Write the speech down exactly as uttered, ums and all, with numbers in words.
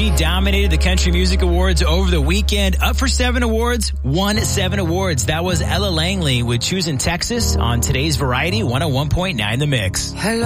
She dominated the Country Music Awards over the weekend, up for seven awards, won seven awards. That was Ella Langley with Choosing Texas on today's Variety one oh one point nine The Mix. Hello.